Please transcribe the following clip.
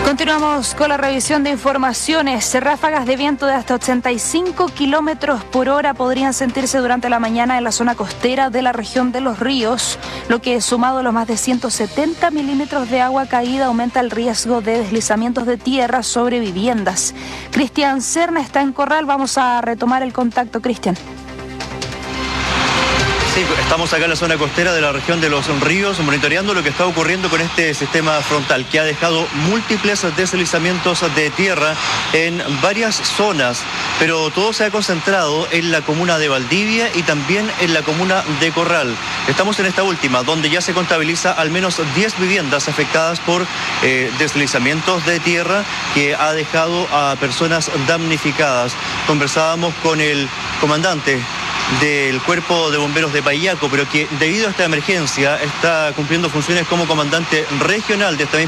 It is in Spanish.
Continuamos con la revisión de informaciones. Ráfagas de viento de hasta 85 kilómetros por hora podrían sentirse durante la mañana en la zona costera de la región de Los Ríos, lo que sumado a los más de 170 milímetros de agua caída aumenta el riesgo de deslizamientos de tierra sobre viviendas. Cristian Serna está en Corral, vamos a retomar el contacto, Cristian. Sí, estamos acá en la zona costera de la región de Los Ríos, monitoreando lo que está ocurriendo con este sistema frontal, que ha dejado múltiples deslizamientos de tierra en varias zonas, pero todo se ha concentrado en la comuna de Valdivia y también en la comuna de Corral. Estamos en esta última, donde ya se contabiliza al menos 10 viviendas afectadas por deslizamientos de tierra que ha dejado a personas damnificadas. Conversábamos con el comandante del Cuerpo de Bomberos de Payaco, pero que debido a esta emergencia está cumpliendo funciones como comandante regional de esta misma